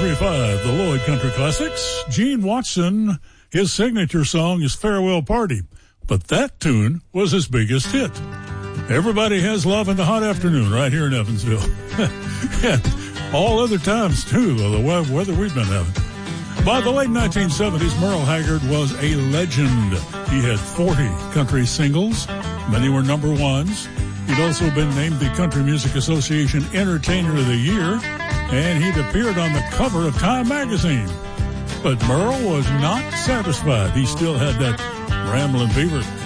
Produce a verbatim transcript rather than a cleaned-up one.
three point five, the Lloyd Country Classics. Gene Watson, his signature song is Farewell Party, but that tune was his biggest hit. Everybody has love in the hot afternoon right here in Evansville. And all other times, too, the weather we've been having. By the late nineteen seventies, Merle Haggard was a legend. He had forty country singles. Many were number ones. He'd also been named the Country Music Association Entertainer of the Year, and he'd appeared on the cover of Time magazine. But Merle was not satisfied. He still had that Ramblin' Beaver